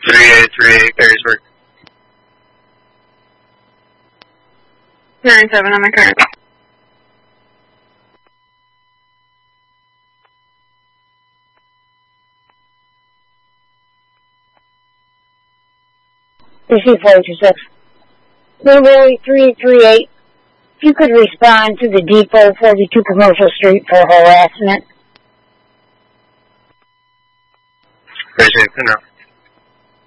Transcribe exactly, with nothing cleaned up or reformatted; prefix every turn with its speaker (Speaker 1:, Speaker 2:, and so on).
Speaker 1: three eight three eight, Perrysburg.
Speaker 2: nine seven on my current.
Speaker 3: This is four two six. Blueberry three eight three eight. If you could respond to the Depot forty-two Commercial Street for harassment.
Speaker 1: Appreciate it. No.